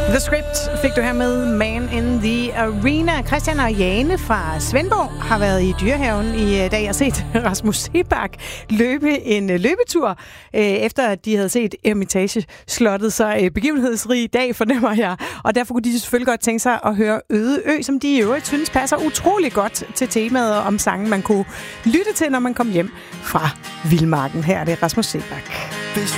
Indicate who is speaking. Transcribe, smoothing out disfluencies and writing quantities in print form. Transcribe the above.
Speaker 1: The Script fik du her med Man in the Arena. Christian og Jane fra Svendborg har været i Dyrehaven i dag og set Rasmus Seebach løbe en løbetur, efter at de havde set Eremitage-slottet. Så begivenhedsrig dag, fornemmer jeg. Og derfor kunne de selvfølgelig godt tænke sig at høre Øde Ø, som de i øvrigt synes passer utrolig godt til temaet om sangen, man kunne lytte til, når man kom hjem fra Vildmarken. Her er det Rasmus Seebach.